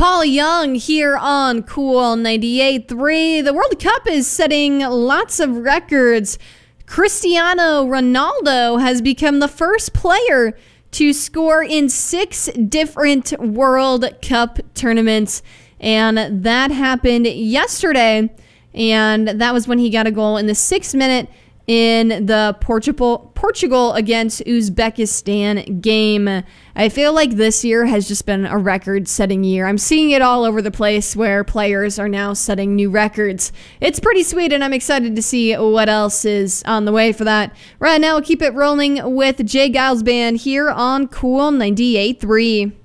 Paul Young here on Cool 98.3. The World Cup is setting lots of records. Cristiano Ronaldo has become the first player to score in 6 different World Cup tournaments, and that happened yesterday, and that was when he got a goal in the 6th minute in the Portugal against Uzbekistan game. I feel like this year has just been a record-setting year. I'm seeing it all over the place where players are now setting new records. It's pretty sweet, and I'm excited to see what else is on the way for that. Right now, we'll keep it rolling with J. Geils Band here on Cool 98.3.